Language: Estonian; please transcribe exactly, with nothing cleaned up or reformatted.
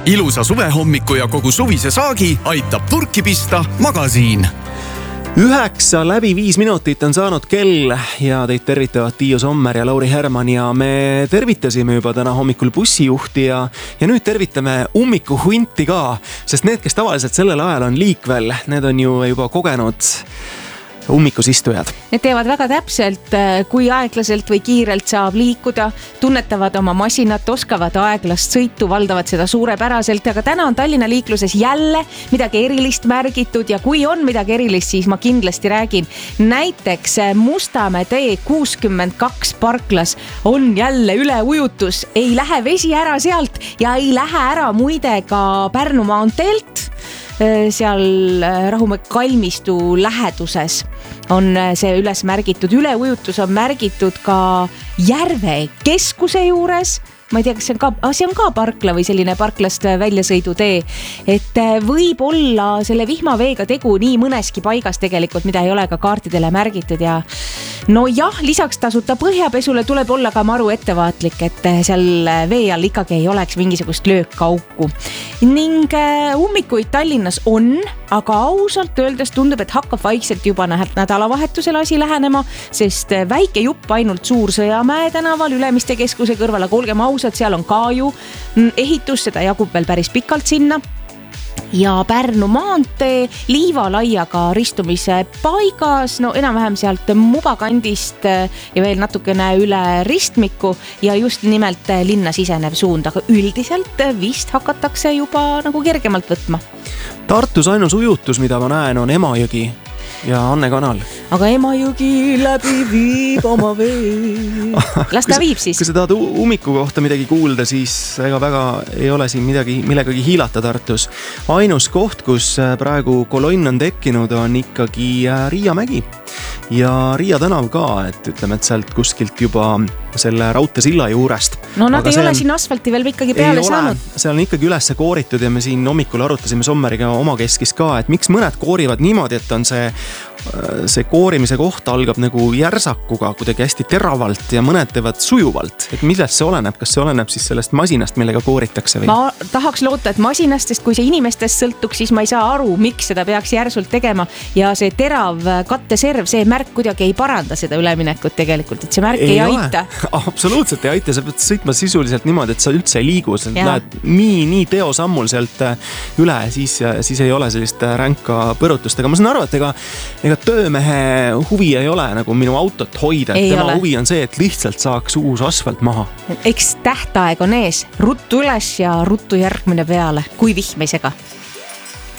ilusa suvehommiku ja kogu suvise saagi aitab purki pista Magasiin. Üheksa läbi viis minutit on saanud kell ja teid tervitavad Tiiu Sommer ja Lauri Herman ja me tervitasime juba täna hommikul bussijuhti ja, ja nüüd tervitame ummikuhunti ka, sest need, kes tavaliselt sellel ajal on liikvel, need on ju juba kogenud ummikus istujad. Need teevad väga täpselt, kui aeglaselt või kiirelt saab liikuda, tunnetavad oma masinat, oskavad aeglast sõitu, valdavad seda suurepäraselt, aga täna on Tallinna liikluses jälle midagi erilist märgitud ja kui on midagi erilist, siis ma kindlasti räägin. Näiteks Mustamäe tee kuuskümmend kaks parklas on jälle üleujutus, ei lähe vesi ära sealt ja ei lähe ära muide ka Pärnu maanteelt. Seal Rahumäe kalmistu läheduses on see üles märgitud. Üleujutus on märgitud ka Järve keskuse juures. Ma ei tea, kas see on ka, ah, see on ka parkla või selline parklast väljasõidutee. Et võib olla selle vihmaveega tegu nii mõneski paigas tegelikult, mida ei ole ka kaartidele märgitud. Ja no jah, lisaks tasuta põhjapesule tuleb olla ka maru ettevaatlik, et seal vee all ikkagi ei oleks mingisugust löökkauku. Ning ummikuid Tallinnas on, aga ausalt öeldes tundub, et hakkab vaikselt juba nädalavahetusel asi lähenema, sest väike jupp ainult Suur-Sõjamäe tänaval Ülemiste keskuse kõrval, kuulgem ausalt, seal on ka ju ehitus, seda jagub veel päris pikalt sinna. Ja Pärnu maantee Liivalaiaga ristumise paigas, no enam-vähem sealt Mubakandist ja veel natukene üle ristmiku ja just nimelt linna sisenev suund, aga üldiselt vist hakatakse juba nagu kergemalt võtma. Tartus ainus ujutus, mida ma näen, on Emajõgi ja Anne kanal. Aga Emajõgi läbi viib oma vee. Las ta viib siis. Kui sa tahad ummiku kohta midagi kuulda, siis ega väga ei ole siin midagi, millegagi hiilata Tartus. Ainus koht, kus praegu kolonn on tekkinud, on ikkagi Riia mägi. Ja Riia tänav ka, et ütleme, et sealt kuskilt juba selle raudteesilla juurest. No nad aga ei ole on, siin asfalti veel ikkagi peale saanud. See on ikkagi ülesse kooritud ja me siin hommikul arutasime Sommeriga oma keskis ka, et miks mõned koorivad niimoodi, et on see, see koorimise koht algab nagu järsakuga kuidagi hästi teravalt ja mõned teevad sujuvalt. Et millest see oleneb? Kas see oleneb siis sellest masinast, millega kooritakse? Või? Ma tahaks loota, et masinast, sest kui see inimestest sõltuks, siis ma ei saa aru, miks seda peaks järsult tegema ja see terav katteserv, see märk kuidagi ei paranda seda üleminekut tegelikult, et see märk ei, ei aita. Absoluutselt ei aita, sa pead sõitma sisuliselt niimoodi, et sa üldse ei liigu, sa lähed nii, nii teosammul sealt üle, siis, siis ei ole sellist ränka põrutust, aga ma saan aru, et ega, ega töömehe huvi ei ole nagu minu autot hoida, et ei tema ole. Huvi on see, et lihtsalt saaks uus asfalt maha. Eks tähtaeg on ees, ruttu üles ja ruttu järgmine peale, kui vihm ei sega.